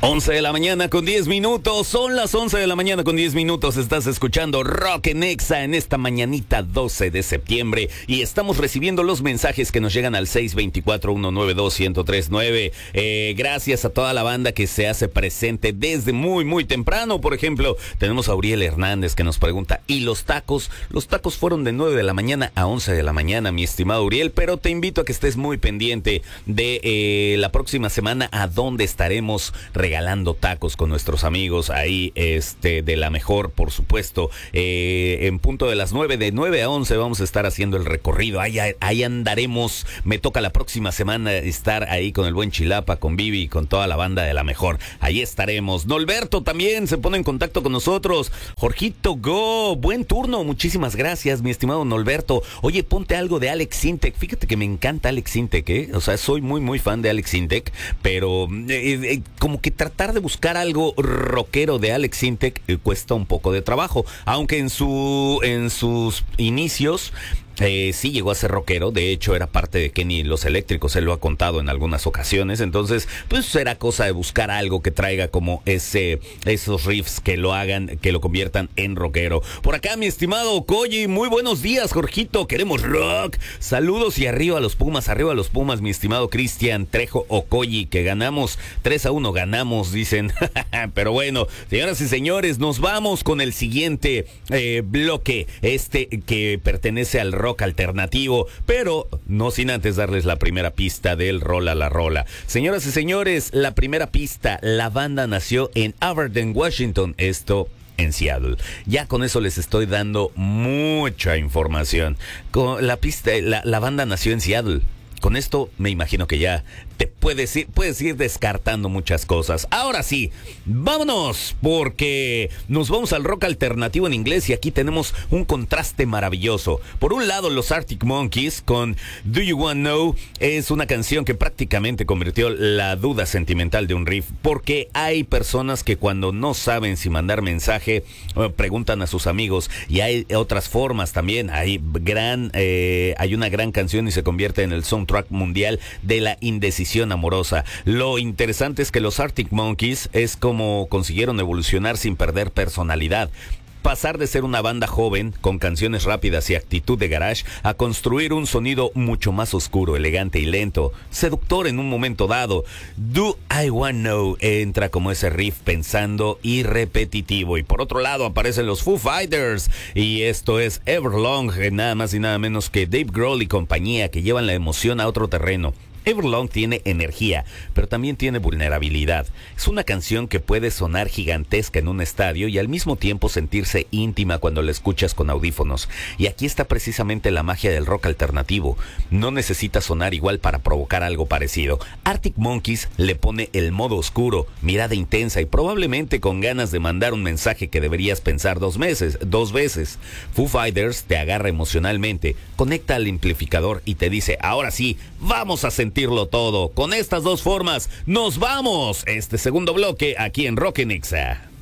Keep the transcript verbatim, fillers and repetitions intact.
once de la mañana con diez minutos, son las once de la mañana con diez minutos, estás escuchando Rock en Exa en esta mañanita doce de septiembre y estamos recibiendo los mensajes que nos llegan al seis dos cuatro, uno nueve dos, uno cero tres nueve. Eh, gracias a toda la banda que se hace presente desde muy muy temprano. Por ejemplo, tenemos a Uriel Hernández que nos pregunta, ¿y los tacos? Los tacos fueron de nueve de la mañana a once de la mañana, mi estimado Uriel, pero te invito a que estés muy pendiente de eh, la próxima semana a donde estaremos regalando regalando tacos con nuestros amigos ahí este de la mejor, por supuesto. Eh, en punto de las nueve, de nueve a once vamos a estar haciendo el recorrido. Ahí, ahí andaremos. Me toca la próxima semana estar ahí con el buen Chilapa, con Vivi y con toda la banda de la mejor. Ahí estaremos. Norberto también se pone en contacto con nosotros. Jorgito Go, buen turno. Muchísimas gracias, mi estimado Norberto. Oye, ponte algo de Alex Sintek. Fíjate que me encanta Alex Sintek, ¿eh? O sea, soy muy, muy fan de Alex Sintek, pero eh, eh, como que tratar de buscar algo rockero de Alex Sintek eh, cuesta un poco de trabajo, aunque en su en sus inicios Eh, sí llegó a ser rockero. De hecho era parte de Kenny y los Eléctricos, él lo ha contado en algunas ocasiones. Entonces pues será cosa de buscar algo que traiga como ese esos riffs que lo hagan, que lo conviertan en rockero. Por acá mi estimado Koji, muy buenos días Jorgito, queremos rock, saludos y arriba a los Pumas, arriba a los Pumas, mi estimado Cristian Trejo Okoyi, que ganamos tres a uno, ganamos dicen. Pero bueno, señoras y señores, nos vamos con el siguiente eh, bloque, este que pertenece al rock alternativo, pero no sin antes darles la primera pista del Rola la Rola. Señoras y señores, la primera pista, la banda nació en Aberdeen, Washington, esto en Seattle. Ya con eso les estoy dando mucha información. Con la pista, la, la banda nació en Seattle. Con esto me imagino que ya te puedes ir, puedes ir descartando muchas cosas. Ahora sí, vámonos, porque nos vamos al rock alternativo en inglés y aquí tenemos un contraste maravilloso. Por un lado, los Arctic Monkeys con Do You Wanna Know es una canción que prácticamente convirtió la duda sentimental de un riff, porque hay personas que cuando no saben si mandar mensaje, preguntan a sus amigos, y hay otras formas también. Hay gran, eh, hay una gran canción y se convierte en el soundtrack mundial de la indecisión amorosa. Lo interesante es que los Arctic Monkeys es como consiguieron evolucionar sin perder personalidad. Pasar de ser una banda joven con canciones rápidas y actitud de garage a construir un sonido mucho más oscuro, elegante y lento, seductor en un momento dado. Do I Wanna Know entra como ese riff pensando y repetitivo. Y por otro lado aparecen los Foo Fighters y esto es Everlong, nada más y nada menos que Dave Grohl y compañía, que llevan la emoción a otro terreno. Everlong tiene energía, pero también tiene vulnerabilidad. Es una canción que puede sonar gigantesca en un estadio y al mismo tiempo sentirse íntima cuando la escuchas con audífonos. Y aquí está precisamente la magia del rock alternativo. No necesita sonar igual para provocar algo parecido. Arctic Monkeys le pone el modo oscuro, mirada intensa y probablemente con ganas de mandar un mensaje que deberías pensar dos meses, dos veces. Foo Fighters te agarra emocionalmente, conecta al amplificador y te dice, ahora sí, vamos a sentir todo. Con estas dos formas nos vamos este segundo bloque aquí en Rock en Exa.